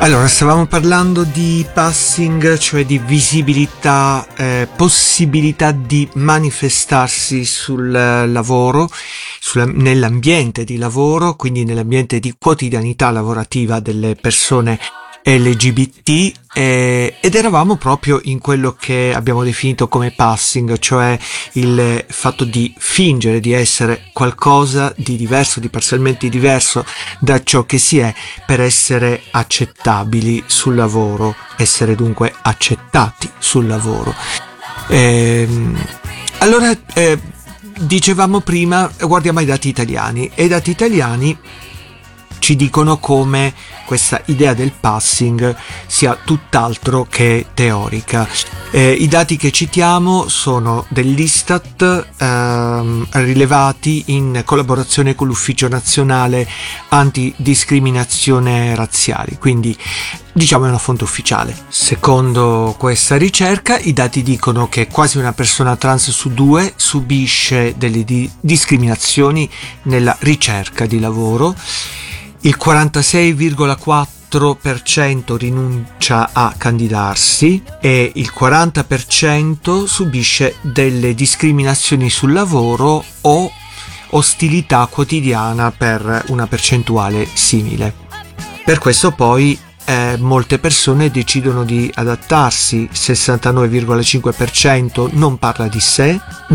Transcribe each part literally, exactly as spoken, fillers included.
Allora, stavamo parlando di passing, cioè di visibilità, eh, possibilità di manifestarsi sul lavoro, sulla, nell'ambiente di lavoro, quindi nell'ambiente di quotidianità lavorativa delle persone L G B T, eh, ed eravamo proprio in quello che abbiamo definito come passing, cioè il fatto di fingere di essere qualcosa di diverso, di parzialmente diverso da ciò che si è, per essere accettabili sul lavoro, essere dunque accettati sul lavoro. Ehm, allora, eh, dicevamo prima, guardiamo ai dati italiani, e i dati italiani ci dicono come questa idea del passing sia tutt'altro che teorica. Eh, I dati che citiamo sono dell'Istat, ehm, rilevati in collaborazione con l'Ufficio Nazionale Antidiscriminazione Razziali, quindi diciamo è una fonte ufficiale. Secondo questa ricerca, i dati dicono che quasi una persona trans su due subisce delle di- discriminazioni nella ricerca di lavoro. Il quarantasei virgola quattro per cento rinuncia a candidarsi e il quaranta per cento subisce delle discriminazioni sul lavoro o ostilità quotidiana per una percentuale simile. Per questo poi eh, molte persone decidono di adattarsi. Sessantanove virgola cinque per cento non parla di sé,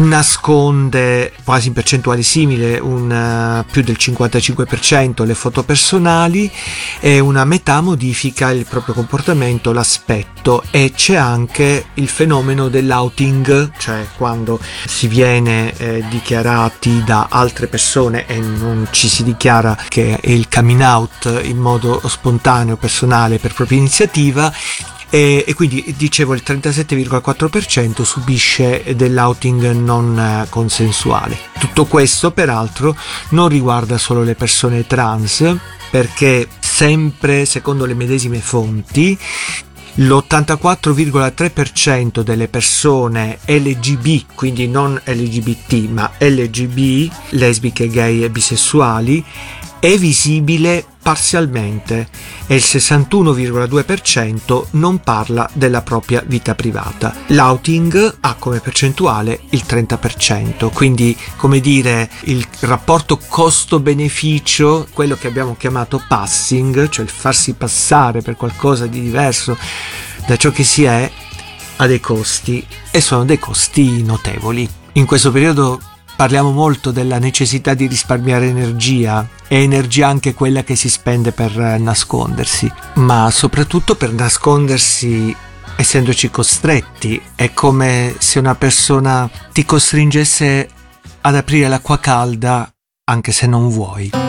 nasconde quasi in percentuale simile un uh, più del cinquantacinque per cento le foto personali, e una metà modifica il proprio comportamento, l'aspetto, e c'è anche il fenomeno dell'outing, cioè quando si viene eh, dichiarati da altre persone e non ci si dichiara che è il coming out in modo spontaneo, personale, per propria iniziativa. E, e quindi dicevo il trentasette virgola quattro per cento subisce dell'outing non eh, consensuale. Tutto questo peraltro non riguarda solo le persone trans, perché sempre secondo le medesime fonti l'ottantaquattro virgola tre per cento delle persone L G B, quindi non L G B T ma L G B, lesbiche, gay e bisessuali, è visibile parzialmente, e il sessantuno virgola due per cento non parla della propria vita privata. L'outing ha come percentuale il trenta per cento, quindi, come dire, il rapporto costo-beneficio, quello che abbiamo chiamato passing, cioè il farsi passare per qualcosa di diverso da ciò che si è, ha dei costi, e sono dei costi notevoli. In questo periodo parliamo molto della necessità di risparmiare energia, e energia anche quella che si spende per nascondersi, ma soprattutto per nascondersi essendoci costretti. È come se una persona ti costringesse ad aprire l'acqua calda anche se non vuoi.